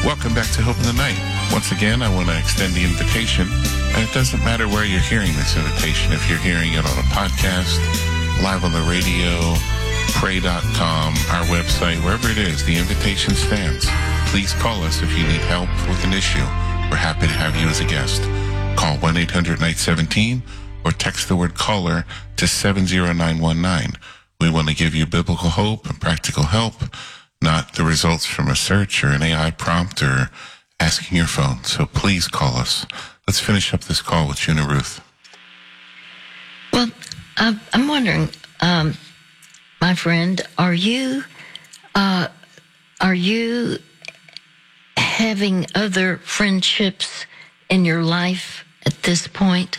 Welcome back to Hope in the Night. Once again, I want to extend the invitation. And it doesn't matter where you're hearing this invitation. If you're hearing it on a podcast, live on the radio, pray.com, our website, wherever it is, the invitation stands. Please call us if you need help with an issue. We're happy to have you as a guest. Call 1-800-NIGHT-17 or text the word caller to 70919. We want to give you biblical hope and practical help, not the results from a search or an AI prompt or asking your phone. So please call us. Let's finish up this call with June and Ruth. Well, I'm wondering, my friend, are you having other friendships in your life at this point?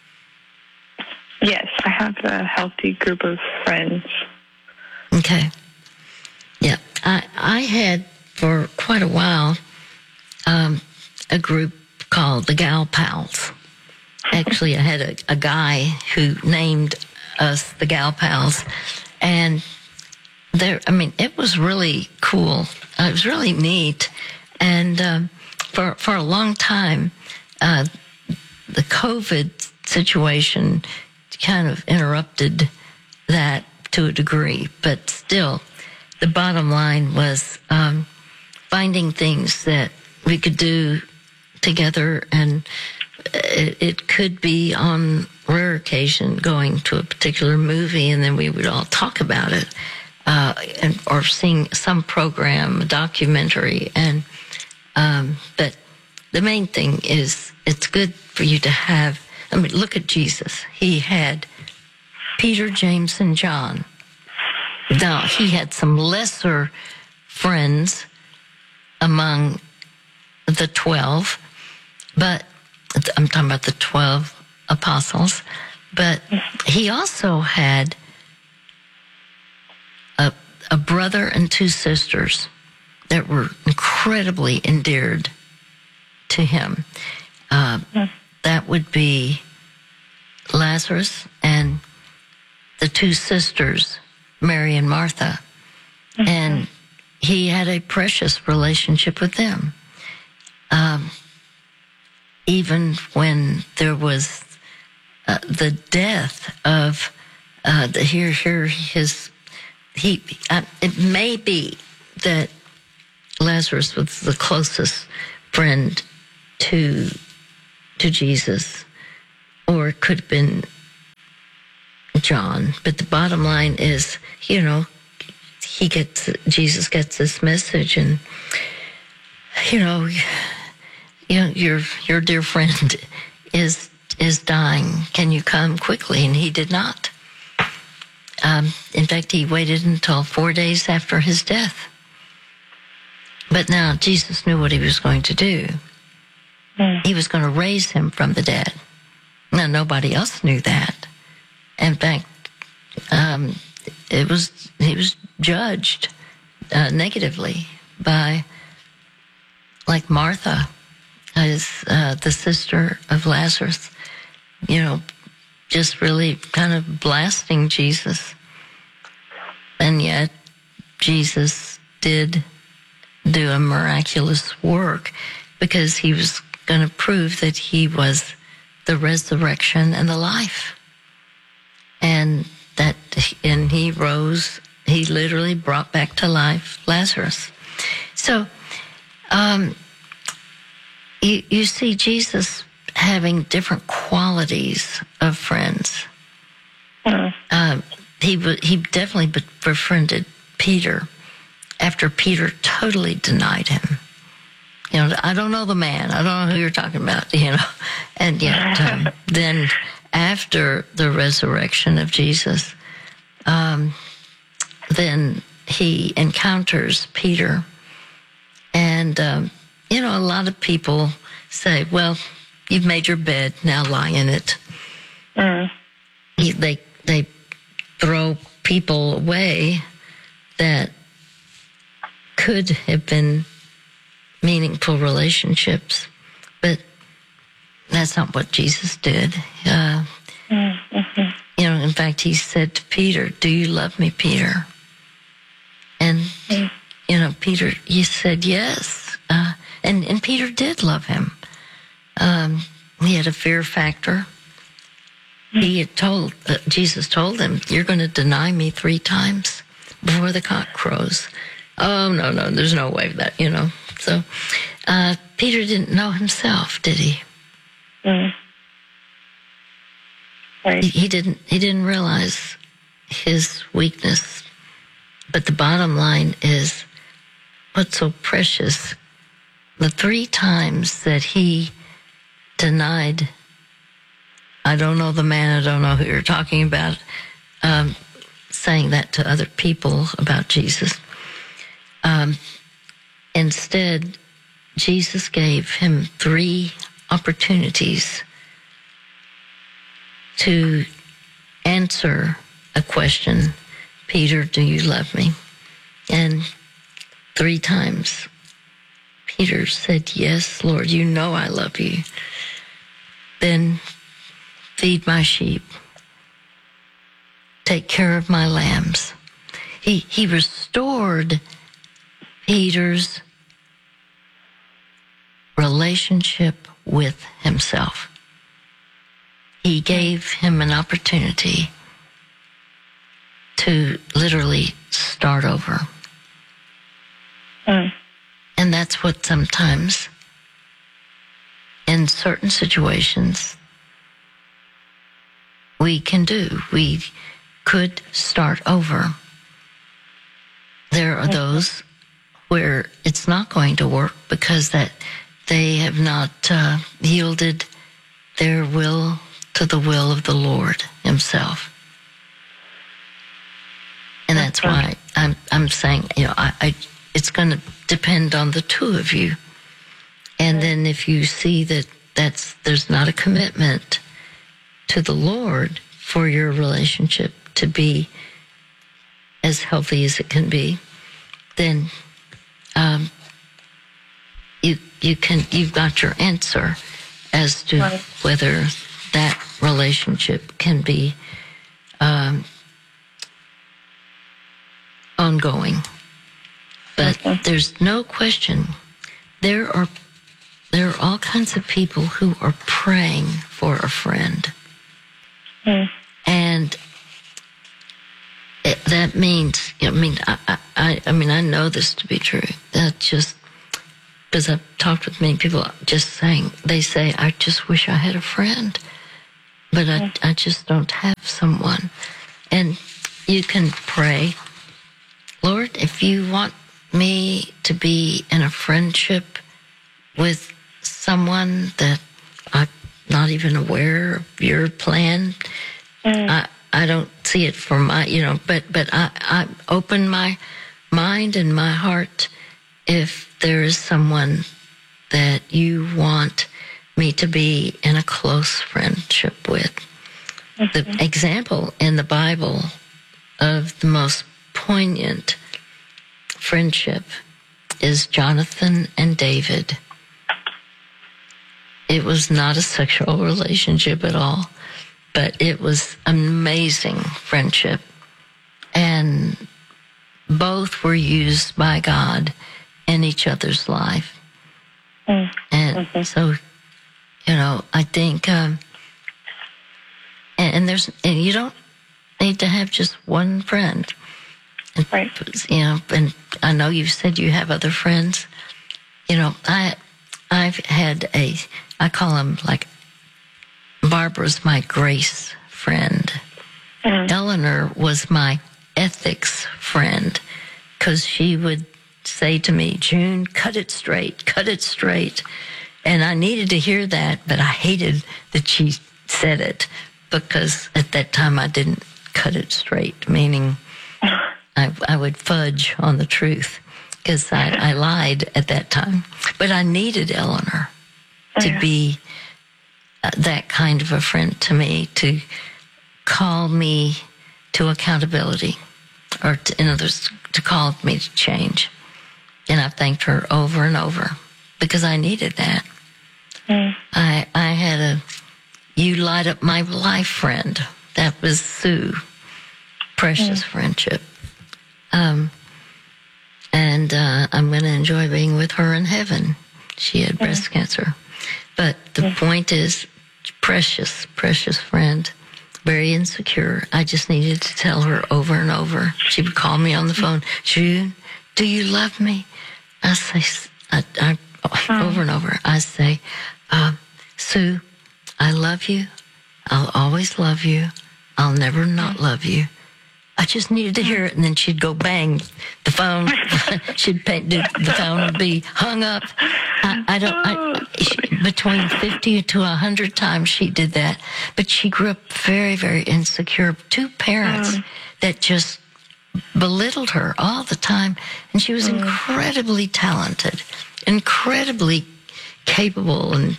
Yes, I have a healthy group of friends. Okay. Yeah, I had for quite a while a group called the Gal Pals. Actually, I had a guy who named us the Gal Pals, and it was really cool. It was really neat, and for a long time, the COVID situation kind of interrupted that to a degree, but still, the bottom line was finding things that we could do together, and it could be on rare occasion going to a particular movie, and then we would all talk about it, or seeing some program, a documentary, and but the main thing is it's good for you to have. I mean, look at Jesus. He had Peter, James, and John. Now, he had some lesser friends among the 12, but I'm talking about the 12 apostles, but he also had a brother and two sisters that were incredibly endeared to him. That would be Lazarus and the two sisters, Mary and Martha. Mm-hmm. And he had a precious relationship with them. Even when there was the death of it may be that Lazarus was the closest friend to Jesus, or it could have been John. But the bottom line is, Jesus gets this message, and your dear friend is dying. Can you come quickly? And he did not. In fact, he waited until 4 days after his death. But now Jesus knew what he was going to do. He was going to raise him from the dead. Now, nobody else knew that. In fact, he was judged negatively by, like Martha, as the sister of Lazarus, just really kind of blasting Jesus. And yet, Jesus did do a miraculous work because he was going to prove that he was the resurrection and the life. And he rose, he literally brought back to life Lazarus. So, you see Jesus having different qualities of friends. He definitely befriended Peter after Peter totally denied him. I don't know the man. I don't know who you're talking about, And yet, then after the resurrection of Jesus, then he encounters Peter. And, a lot of people say, well, you've made your bed, now lie in it. They throw people away that could have been meaningful relationships, but that's not what Jesus did. In fact, he said to Peter, "Do you love me, Peter?" And Peter, he said yes. And Peter did love him. He had a fear factor. He had Jesus told him, "You're going to deny me 3 times before the cock crows." Oh, no, there's no way that, So Peter didn't know himself, did he? Right. He didn't realize his weakness. But the bottom line is, what's so precious, the 3 times that he denied, I don't know the man, I don't know who you're talking about, saying that to other people about Jesus. Instead, Jesus gave him 3 opportunities to answer a question. Peter, do you love me? And 3 times, Peter said, yes, Lord, you know I love you. Then feed my sheep. Take care of my lambs. He restored Peter's relationship with himself. He gave him an opportunity to literally start over. And that's what sometimes, in certain situations, we can do. We could start over. There are those where it's not going to work because that they have not yielded their will to the will of the Lord himself. And that's why I'm saying, it's going to depend on the 2 of you. And then if you see that there's not a commitment to the Lord for your relationship to be as healthy as it can be, then you've got your answer as to whether that relationship can be ongoing. But there's no question, there are all kinds of people who are praying for a friend. And that means, I know this to be true. That just, because I've talked with many people they say, I just wish I had a friend, but I just don't have someone. And you can pray, Lord, if you want me to be in a friendship with someone that I'm not even aware of your plan, I don't see it for my, but I open my mind and my heart if there is someone that you want me to be in a close friendship with. The example in the Bible of the most poignant friendship is Jonathan and David. It was not a sexual relationship at all, but it was amazing friendship. And both were used by God in each other's life. And so, I think, and you don't need to have just one friend. Right. And I know you said you have other friends. I've had I call them like, Barbara's my grace friend. Eleanor was my ethics friend, because she would say to me, June, cut it straight. And I needed to hear that, but I hated that she said it, because at that time I didn't cut it straight, meaning I would fudge on the truth, because I lied at that time. But I needed Eleanor to be that kind of a friend to me, to call me to accountability, or in other words, to call me to change. And I've thanked her over and over, because I needed that. I had a you light up my life friend. That was Sue. Precious friendship. And I'm going to enjoy being with her in heaven. She had breast cancer. But the point is, precious, precious friend, very insecure. I just needed to tell her over and over. She would call me on the phone, June, do you love me? I say, over and over, I say, Sue, I love you. I'll always love you. I'll never not love you. I just needed to hear it. And then she'd go bang the phone. The phone would be hung up. Between 50 to 100 times she did that. But she grew up very, very insecure. Two parents that just belittled her all the time. And she was incredibly talented, incredibly capable. And,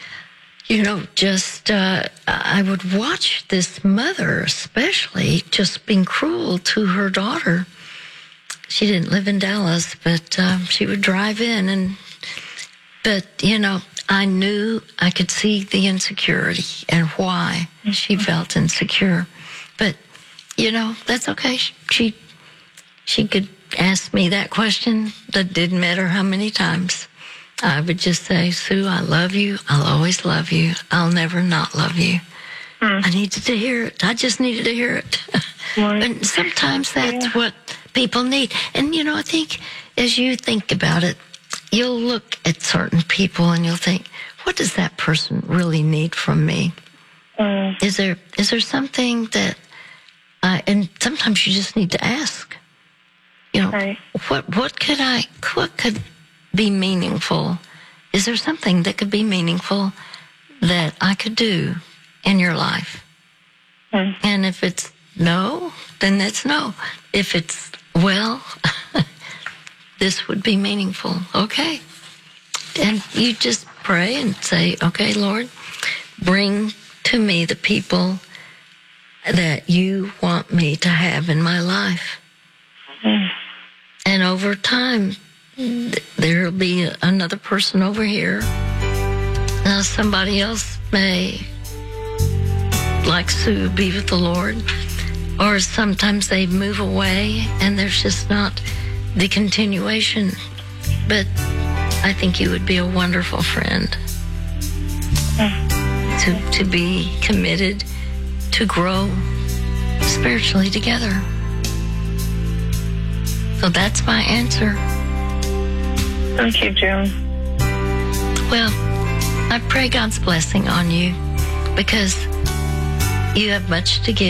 I would watch this mother, especially, just being cruel to her daughter. She didn't live in Dallas, but she would drive in. But I knew I could see the insecurity and why she felt insecure. But, that's okay. She could ask me that question. That didn't matter how many times. I would just say, Sue, I love you. I'll always love you. I'll never not love you. I needed to hear it. I just needed to hear it. And sometimes that's what people need. And, I think as you think about it, you'll look at certain people and you'll think, what does that person really need from me? Is there something that, and sometimes you just need to ask, what could be meaningful? Is there something that could be meaningful that I could do in your life? And if it's no, then that's no. If it's, well, this would be meaningful. Okay. And you just pray and say, okay, Lord, bring to me the people that you want me to have in my life. And over time, there'll be another person over here. Now, somebody else may, like Sue, be with the Lord. Or sometimes they move away and there's just not the continuation. But I think you would be a wonderful friend. To be committed to grow spiritually together. So that's my answer. Thank you, June. Well, I pray God's blessing on you because you have much to give.